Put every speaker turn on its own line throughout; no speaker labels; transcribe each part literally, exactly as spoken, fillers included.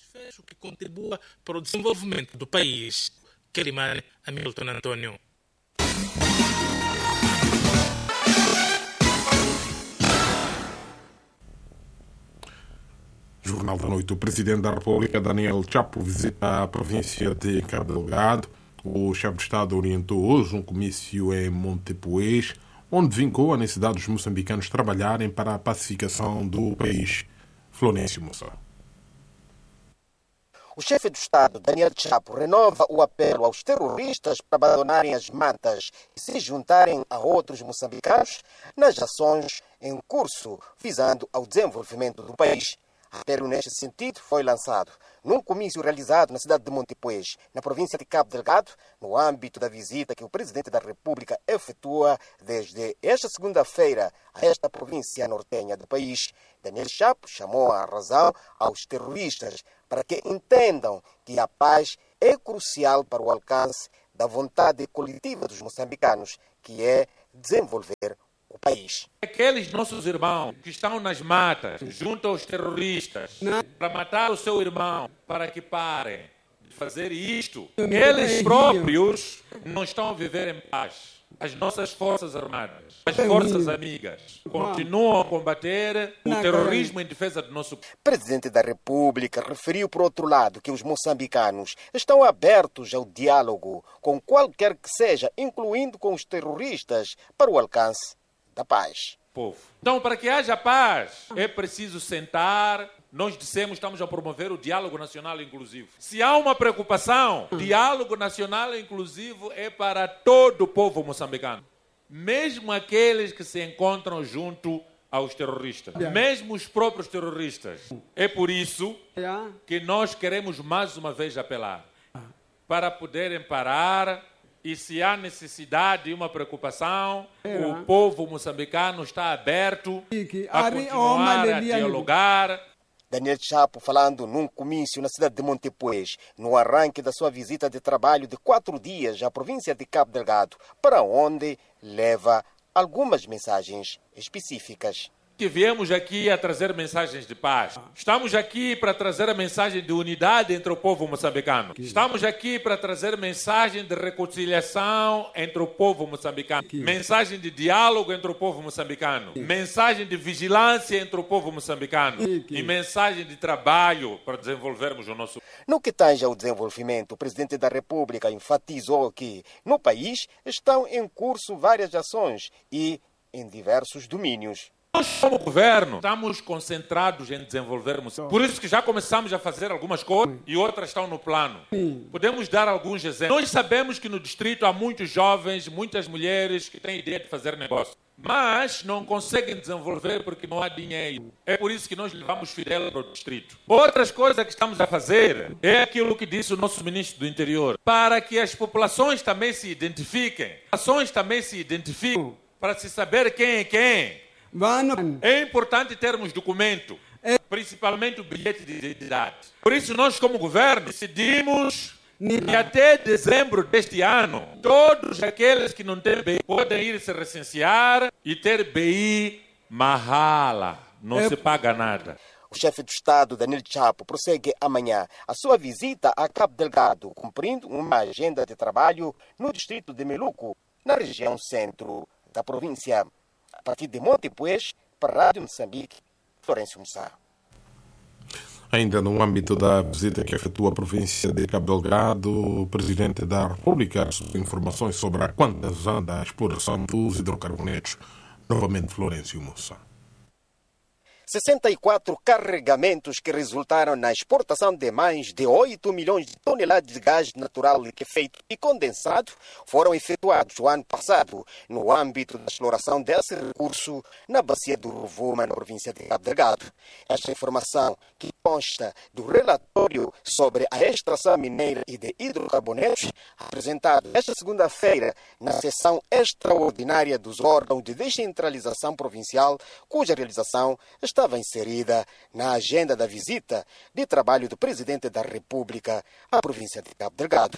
desfecho que contribua para o desenvolvimento do país. Quelimane Hamilton Antônio.
Jornal da Noite. O Presidente da República, Daniel Chapo, visita a província de Cabo Delgado. O chefe de Estado orientou hoje um comício em Montepuez, onde vincou a necessidade dos moçambicanos trabalharem para a pacificação do país. Florencio Moça.
O chefe do Estado, Daniel Chapo, renova o apelo aos terroristas para abandonarem as matas e se juntarem a outros moçambicanos nas ações em curso visando ao desenvolvimento do país. Apelo neste sentido foi lançado num comício realizado na cidade de Montepuez, na província de Cabo Delgado, no âmbito da visita que o Presidente da República efetua desde esta segunda-feira a esta província nortenha do país. Daniel Chapo chamou a razão aos terroristas para que entendam que a paz é crucial para o alcance da vontade coletiva dos moçambicanos, que é desenvolver o país.
Aqueles nossos irmãos que estão nas matas, junto aos terroristas, para matar o seu irmão, para que parem de fazer isto, eles próprios não estão a viver em paz. As nossas forças armadas, as forças amigas, continuam a combater o terrorismo em defesa do nosso país.
O Presidente da República referiu, por outro lado, que os moçambicanos estão abertos ao diálogo com qualquer que seja, incluindo com os terroristas, para o alcance da paz.
Povo. Então, para que haja paz, é preciso sentar. Nós dissemos que estamos a promover o diálogo nacional inclusivo. Se há uma preocupação, o diálogo nacional inclusivo é para todo o povo moçambicano. Mesmo aqueles que se encontram junto aos terroristas. Mesmo os próprios terroristas. É por isso que nós queremos mais uma vez apelar para poderem parar. E se há necessidade e uma preocupação, é. o povo moçambicano está aberto a continuar a dialogar.
Daniel Chapo falando num comício na cidade de Montepuez, no arranque da sua visita de trabalho de quatro dias à província de Cabo Delgado, para onde leva algumas mensagens específicas.
Que viemos aqui a trazer mensagens de paz. Estamos aqui para trazer a mensagem de unidade entre o povo moçambicano. Estamos aqui para trazer mensagem de reconciliação entre o povo moçambicano. Mensagem de diálogo entre o povo moçambicano. Mensagem de vigilância entre o povo moçambicano. E mensagem de trabalho para desenvolvermos o nosso...
No que tange ao desenvolvimento, o Presidente da República enfatizou que no país estão em curso várias ações e em diversos domínios.
Nós, como governo, estamos concentrados em desenvolvermos. Por isso que já começamos a fazer algumas coisas e outras estão no plano. Podemos dar alguns exemplos. Nós sabemos que no distrito há muitos jovens, muitas mulheres que têm ideia de fazer negócio, mas não conseguem desenvolver porque não há dinheiro. É por isso que nós levamos Fidel para o distrito. Outras coisas que estamos a fazer é aquilo que disse o nosso ministro do Interior, para que as populações também se identifiquem, as ações também se identifiquem, para se saber quem é quem. É importante termos documento, principalmente o bilhete de identidade. Por isso, nós, como governo, decidimos que até dezembro deste ano, todos aqueles que não têm B I podem ir se recensear e ter B I mahala. Não é... se paga nada.
O chefe do Estado, Daniel Chapo, prossegue amanhã a sua visita a Cabo Delgado, cumprindo uma agenda de trabalho no distrito de Meluco, na região centro da província. A partir de Montepuez, para a Rádio Moçambique, Florencio Moça.
Ainda no âmbito da visita que efetua a província de Cabo Delgado, o Presidente da República recebeu informações sobre a quantas anda a exploração dos hidrocarbonetos. Novamente, Florencio Moça.
sessenta e quatro carregamentos que resultaram na exportação de mais de oito milhões de toneladas de gás natural liquefeito e condensado foram efetuados o ano passado no âmbito da exploração desse recurso na bacia do Rovuma, na província de Cabo Delgado. Esta informação, que consta do relatório sobre a extração mineira e de hidrocarbonetos, apresentado esta segunda-feira na sessão extraordinária dos órgãos de descentralização provincial, cuja realização está estava inserida na agenda da visita de trabalho do Presidente da República à província de Cabo Delgado.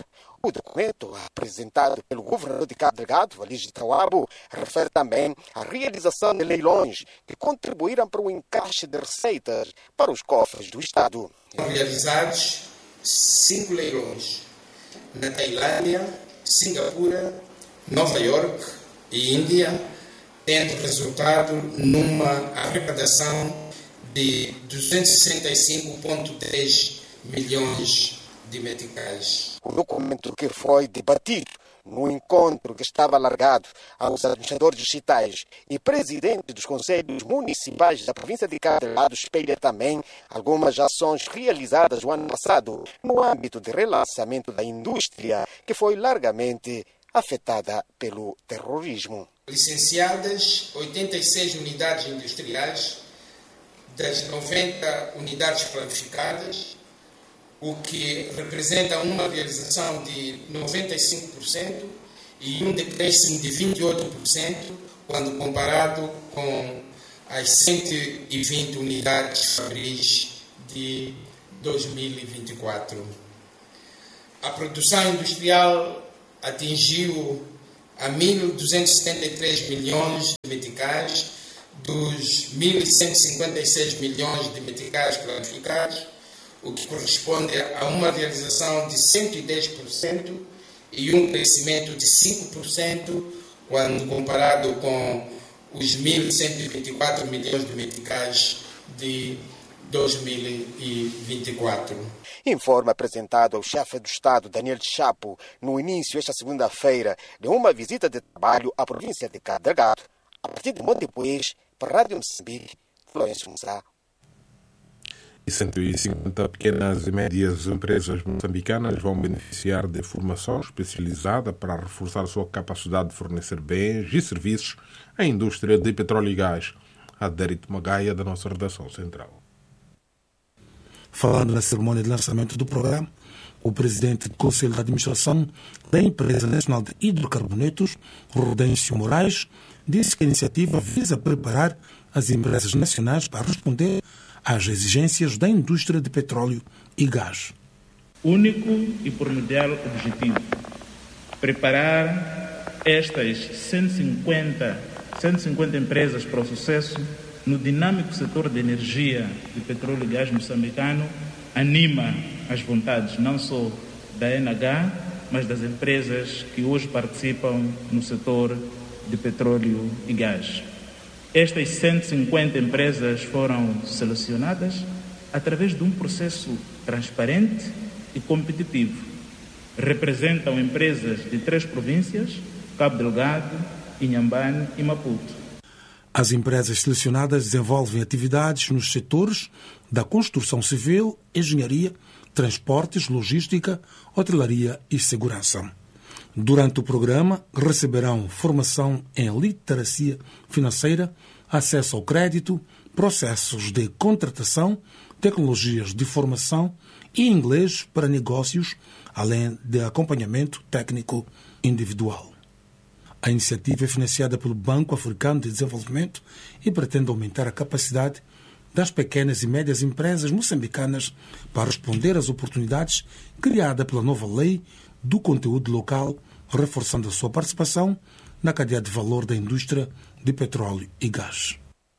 O documento apresentado pelo governador de Cabo Delgado, Wallis Tawabo, refere também à realização de leilões que contribuíram para o encaixe de receitas para os cofres do Estado.
Foram realizados cinco leilões na Tailândia, Singapura, Nova York e Índia, tendo resultado numa arrecadação de duzentos e sessenta e cinco vírgula dez milhões de meticais.
O documento que foi debatido no encontro que estava alargado aos administradores distritais e presidentes dos conselhos municipais da província de Cabo Delgado espelha também algumas ações realizadas no ano passado no âmbito de relançamento da indústria que foi largamente afetada pelo terrorismo.
Licenciadas oitenta e seis unidades industriais das noventa unidades planificadas, o que representa uma realização de noventa e cinco por cento e um decréscimo de vinte e oito por cento quando comparado com as cento e vinte unidades fabris de dois mil e vinte e quatro. A produção industrial atingiu a mil duzentos e setenta e três milhões de meticais, dos mil cento e cinquenta e seis milhões de meticais planificados, o que corresponde a uma realização de cento e dez por cento e um crescimento de cinco por cento quando comparado com os mil cento e vinte e quatro milhões de meticais de dois mil e vinte e quatro.
Informe apresentado ao chefe do Estado, Daniel Chapo, no início esta segunda-feira de uma visita de trabalho à província de Cabo Delgado, a partir de Montepuez, para a Rádio Moçambique, Florêncio Musa.
E cento e cinquenta pequenas e médias empresas moçambicanas vão beneficiar de formação especializada para reforçar sua capacidade de fornecer bens e serviços à indústria de petróleo e gás. Adérito Magaia, da nossa redação central.
Falando na cerimônia de lançamento do programa, o presidente do Conselho de Administração da Empresa Nacional de Hidrocarbonetos, Rodêncio Moraes, disse que a iniciativa visa preparar as empresas nacionais para responder às exigências da indústria de petróleo e gás.
Único e primordial objetivo: preparar estas cento e cinquenta, cento e cinquenta empresas para o sucesso no dinâmico setor de energia de petróleo e gás moçambicano, anima as vontades não só da E N H, mas das empresas que hoje participam no setor de petróleo e gás. Estas cento e cinquenta empresas foram selecionadas através de um processo transparente e competitivo. Representam empresas de três províncias, Cabo Delgado, Inhambane e Maputo.
As empresas selecionadas desenvolvem atividades nos setores da construção civil, engenharia, transportes, logística, hotelaria e segurança. Durante o programa, receberão formação em literacia financeira, acesso ao crédito, processos de contratação, tecnologias de formação e inglês para negócios, além de acompanhamento técnico individual. A iniciativa é financiada pelo Banco Africano de Desenvolvimento e pretende aumentar a capacidade das pequenas e médias empresas moçambicanas para responder às oportunidades criadas pela nova lei do conteúdo local, reforçando a sua participação na cadeia de valor da indústria de petróleo e gás.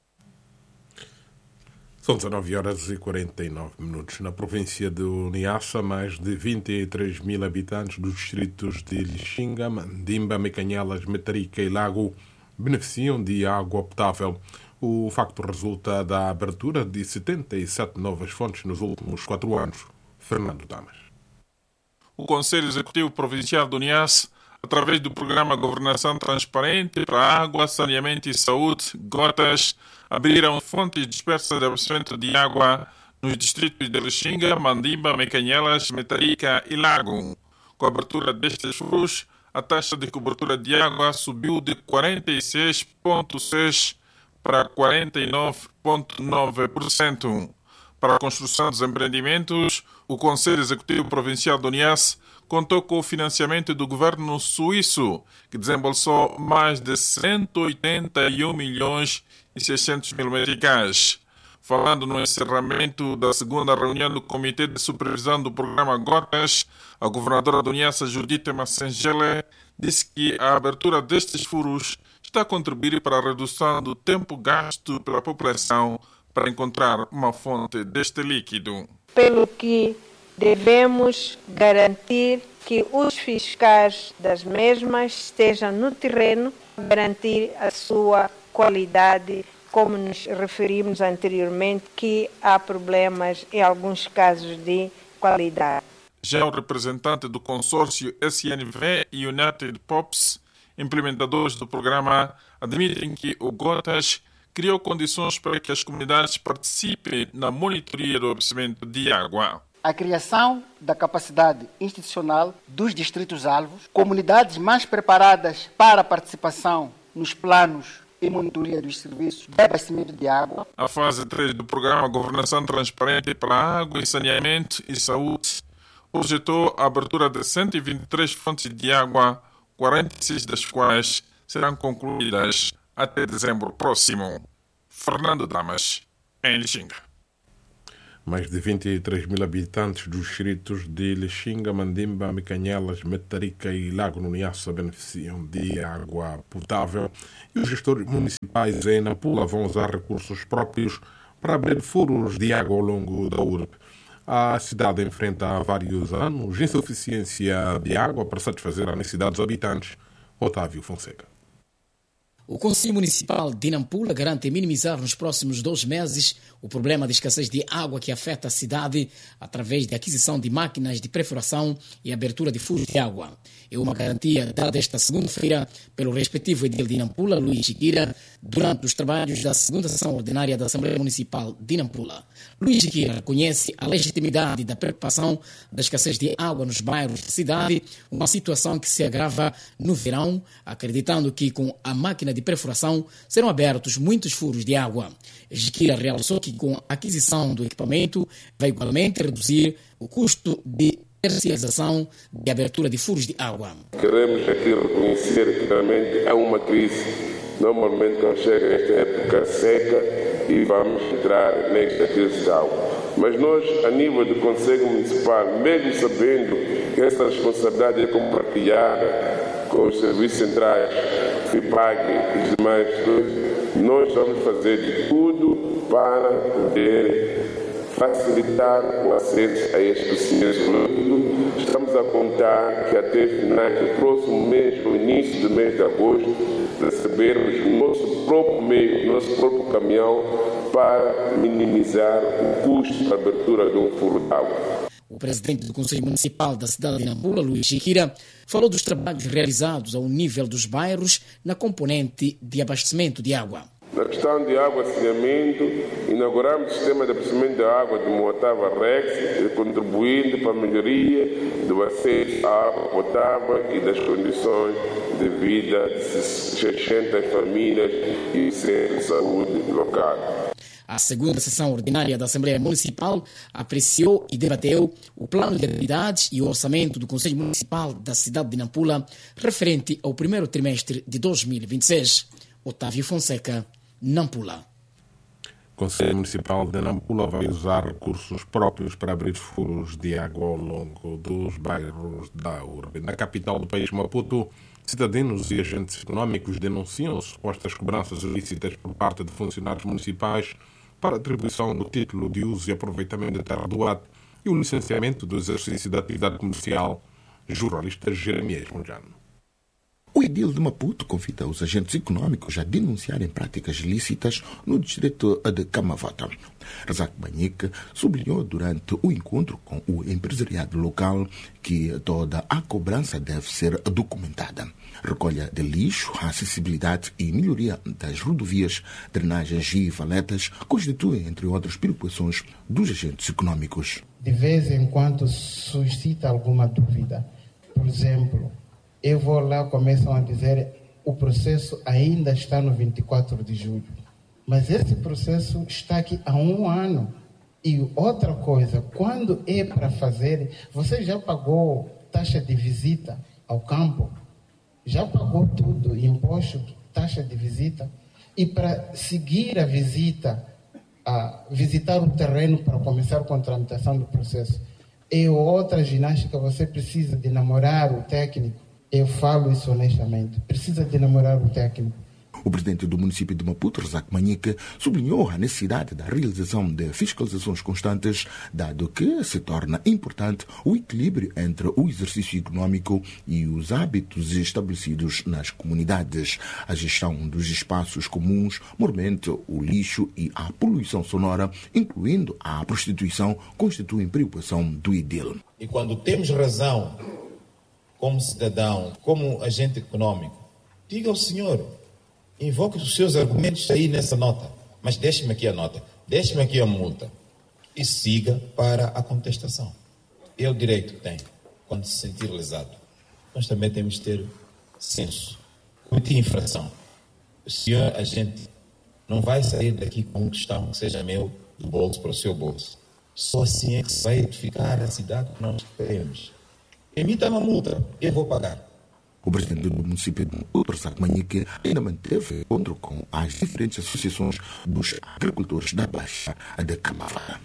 São dezanove horas e quarenta e nove minutos. Na província do Niassa, mais de vinte e três mil habitantes dos distritos de Lixinga, Mandimba, Mecanhelas, Metarica e Lago beneficiam de água potável. O facto resulta da abertura de setenta e sete novas fontes nos últimos quatro anos. Fernando Damas.
O Conselho Executivo Provincial do Niassa, através do Programa Governação Transparente para Água, Saneamento e Saúde, GOTAS, abriram fontes dispersas de abastecimento de água nos distritos de Lixinga, Mandimba, Mecanhelas, Metarica e Lago. Com a abertura destes furos, a taxa de cobertura de água subiu de quarenta e seis vírgula seis por cento para quarenta e nove vírgula nove por cento. Para a construção dos empreendimentos, o Conselho Executivo Provincial do Niassa contou com o financiamento do governo suíço, que desembolsou mais de cento e oitenta e um milhões e seiscentos mil meticais. Falando no encerramento da segunda reunião do Comitê de Supervisão do Programa Gotas, a governadora do Niassa, Judite Massengele, disse que a abertura destes furos está a contribuir para a redução do tempo gasto pela população para encontrar uma fonte deste líquido.
Pelo que devemos garantir que os fiscais das mesmas estejam no terreno, garantir a sua qualidade, como nos referimos anteriormente, que há problemas em alguns casos de qualidade.
Já o representante do consórcio S N V e United Pops, implementadores do programa, admitem que o Gotas criou condições para que as comunidades participem na monitoria do abastecimento de água.
A criação da capacidade institucional dos distritos-alvos, comunidades mais preparadas para a participação nos planos e monitoria dos serviços de abastecimento de água.
A fase três do programa Governação Transparente para Água e Saneamento e Saúde projetou a abertura de cento e vinte e três fontes de água, quarenta e seis das quais serão concluídas até dezembro próximo. Fernando Damas, em Lixinga.
Mais de vinte e três mil habitantes dos distritos de Lixinga, Mandimba, Micanhelas, Metarica e Lago no Niassa beneficiam de água potável e os gestores municipais em Nampula vão usar recursos próprios para abrir furos de água ao longo da urbe. A cidade enfrenta há vários anos insuficiência de água para satisfazer as necessidades dos habitantes. Otávio Fonseca.
O Conselho Municipal de Nampula garante minimizar nos próximos dois meses o problema de escassez de água que afeta a cidade através da aquisição de máquinas de perfuração e abertura de furos de água. É uma garantia dada esta segunda-feira pelo respectivo edil de Nampula, Luís Chiquira, durante os trabalhos da segunda sessão ordinária da Assembleia Municipal de Nampula. Luís Chiquira reconhece a legitimidade da preocupação da escassez de água nos bairros da cidade, uma situação que se agrava no verão, acreditando que com a máquina de perfuração serão abertos muitos furos de água. Chiquira realçou que com a aquisição do equipamento vai igualmente reduzir o custo de terciarização de abertura de furos de água.
Queremos aqui reconhecer que realmente há uma crise. Normalmente quando chega esta época seca e vamos entrar nesta crise de água. Mas nós, a nível do Conselho Municipal, mesmo sabendo que essa responsabilidade é compartilhada com os serviços centrais, FIPAG e os demais, nós vamos fazer de tudo para poder facilitar o acesso a este serviço. Estamos a contar que até finais do próximo mês, no início do mês de agosto, recebermos o nosso próprio meio, o nosso próprio caminhão para minimizar o custo da abertura de um furo de água.
O presidente do Conselho Municipal da cidade de Nampula, Luís Chiquira, falou dos trabalhos realizados ao nível dos bairros na componente de abastecimento de água.
Na questão de água e saneamento, inauguramos o sistema de abastecimento de água de Moatava Rex, contribuindo para a melhoria do acesso à água potável e das condições de vida de seiscentas famílias e centros de saúde local.
A segunda sessão ordinária da Assembleia Municipal apreciou e debateu o plano de atividades e o orçamento do Conselho Municipal da cidade de Nampula referente ao primeiro trimestre de dois mil e vinte e seis. Otávio Fonseca, Nampula.
O Conselho Municipal de Nampula vai usar recursos próprios para abrir furos de água ao longo dos bairros da urbe. Na capital do país, Maputo, cidadãos e agentes econômicos denunciam supostas cobranças ilícitas por parte de funcionários municipais para atribuição do título de uso e aproveitamento da terra do ato e o licenciamento do exercício da atividade comercial. Jornalista Jeremias Munjano.
O edil de Maputo convida os agentes econômicos a denunciarem práticas ilícitas no distrito de Camavota. Razak Banhique sublinhou durante o encontro com o empresariado local que toda a cobrança deve ser documentada. Recolha de lixo, acessibilidade e melhoria das rodovias, drenagens e valetas constituem, entre outras preocupações, dos agentes econômicos.
De vez em quando suscita alguma dúvida. Por exemplo, eu vou lá, começam a dizer o processo ainda está no vinte e quatro de julho. Mas esse processo está aqui há um ano. E outra coisa, quando é para fazer, você já pagou taxa de visita ao campo? Já pagou tudo, imposto, taxa de visita? E para seguir a visita, a visitar o terreno para começar com a tramitação do processo. É outra ginástica, você precisa de namorar o técnico. Eu falo isso honestamente, precisa de namorar o técnico.
O presidente do município de Maputo, Razak Manhique, sublinhou a necessidade da realização de fiscalizações constantes, dado que se torna importante o equilíbrio entre o exercício econômico e os hábitos estabelecidos nas comunidades. A gestão dos espaços comuns, mormente o lixo e a poluição sonora, incluindo a prostituição, constituem preocupação do edil.
E quando temos razão, como cidadão, como agente econômico, diga ao senhor, invoque os seus argumentos aí nessa nota, mas deixe-me aqui a nota, deixe-me aqui a multa e siga para a contestação. É o direito que tem quando se sentir lesado. Nós também temos de ter senso. Cometi infração. O senhor agente não vai sair daqui com um tostão que seja meu do bolso para o seu bolso. Só assim é que se vai edificar a cidade que nós queremos. Emita uma multa, eu vou pagar.
O presidente do município de Maputo, Razak Manhique, ainda manteve encontro com as diferentes associações dos agricultores da Baixa de Camavara.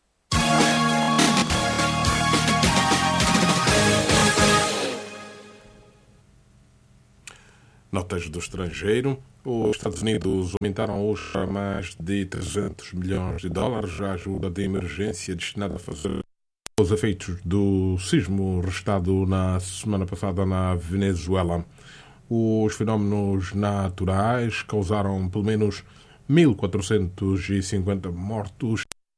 Notas do estrangeiro. Os Estados Unidos aumentaram hoje a mais de trezentos milhões de dólares a ajuda de emergência destinada a fazer os efeitos do sismo registrado na semana passada na Venezuela. Os fenómenos naturais causaram pelo menos mil quatrocentos e cinquenta mortos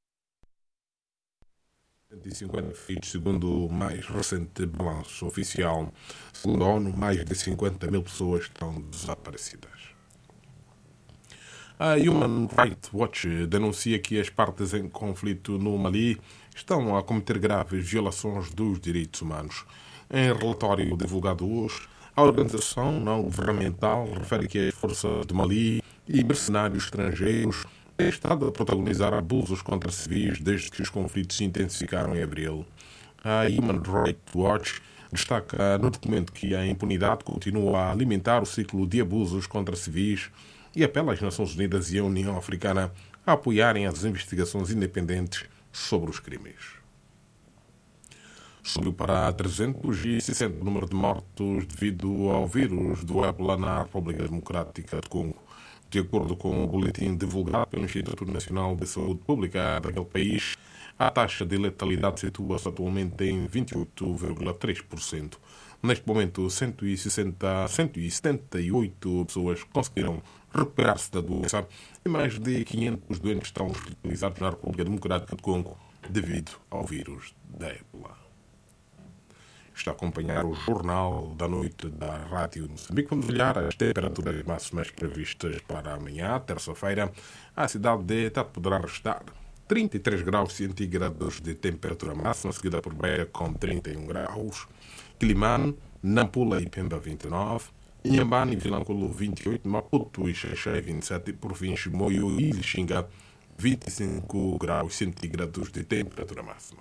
e cinquenta feridos, segundo o mais recente balanço oficial. Segundo a ONU, mais de cinquenta mil pessoas estão desaparecidas. A Human Rights Watch denuncia que as partes em conflito no Mali estão a cometer graves violações dos direitos humanos. Em relatório divulgado hoje, a organização não governamental refere que as forças de Mali e mercenários estrangeiros têm estado a protagonizar abusos contra civis desde que os conflitos se intensificaram em abril. A Human Rights Watch destaca no documento que a impunidade continua a alimentar o ciclo de abusos contra civis e apela às Nações Unidas e à União Africana a apoiarem as investigações independentes sobre os crimes. Subiu para trezentos e sessenta o número de mortos devido ao vírus do ébola na República Democrática do Congo. De acordo com o boletim divulgado pelo Instituto Nacional de Saúde Pública daquele país, a taxa de letalidade situa-se atualmente em vinte e oito vírgula três por cento. Neste momento, cento e sessenta, cento e setenta e oito pessoas conseguiram recuperar-se da doença e mais de quinhentos doentes estão hospitalizados na República Democrática do Congo devido ao vírus da ébola. Está a acompanhar o Jornal da Noite da Rádio Moçambique. Vamos olhar as temperaturas máximas previstas para amanhã, terça-feira. A cidade de Tete poderá restar trinta e três graus centígrados de temperatura máxima, seguida por Beira com trinta e um graus. Quilimane, Nampula e Pemba vinte e nove, Inhambane e Vilanculo vinte e oito, Maputo e Xaixai vinte e sete, por fim Chimoio e Lixinga vinte e cinco graus centígrados de temperatura máxima.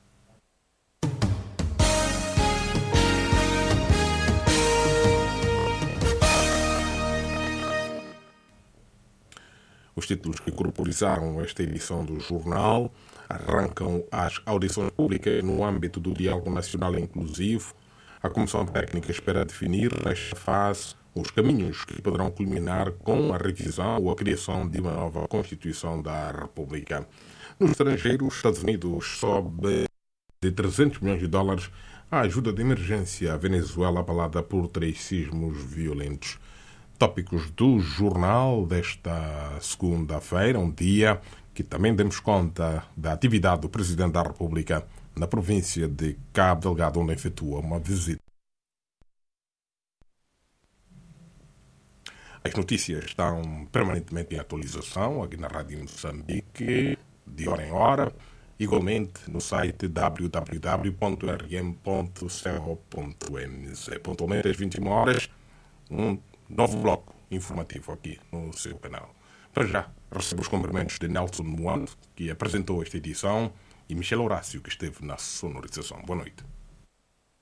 Os títulos que corporizaram esta edição do jornal arrancam as audições públicas no âmbito do Diálogo Nacional Inclusivo. A Comissão Técnica espera definir, nesta fase, os caminhos que poderão culminar com a revisão ou a criação de uma nova Constituição da República. No estrangeiro, os Estados Unidos sobe de trezentos milhões de dólares a ajuda de emergência à Venezuela abalada por três sismos violentos. Tópicos do jornal desta segunda-feira, um dia que também demos conta da atividade do Presidente da República na província de Cabo Delgado, onde efetua uma visita. As notícias estão permanentemente em atualização aqui na Rádio Moçambique, de hora em hora, igualmente no site w w w ponto r m ponto co ponto m z. Pontualmente às vinte e uma horas, um novo bloco informativo aqui no seu canal. Para já, recebo os cumprimentos de Nelson Moando, que apresentou esta edição, e Michel Horácio, que esteve na sonorização. Boa noite.